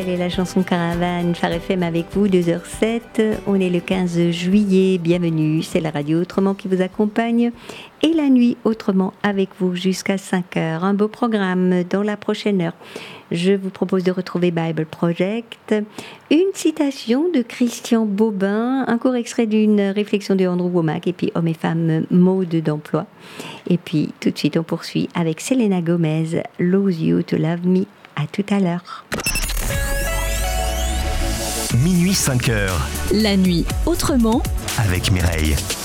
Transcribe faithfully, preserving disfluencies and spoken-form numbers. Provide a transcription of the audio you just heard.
et la chanson Caravane, Phare F M avec vous, deux heures sept. On est le quinze juillet, bienvenue, c'est la radio Autrement qui vous accompagne. Et la nuit Autrement avec vous jusqu'à cinq heures. Un beau programme dans la prochaine heure. Je vous propose de retrouver Bible Project, une citation de Christian Bobin, un court extrait d'une réflexion de Andrew Wommack, et puis Hommes et femmes, mode d'emploi. Et puis tout de suite on poursuit avec Selena Gomez, Lose You to Love Me. À tout à l'heure. Minuit cinq heures. La nuit Autrement avec Mireille.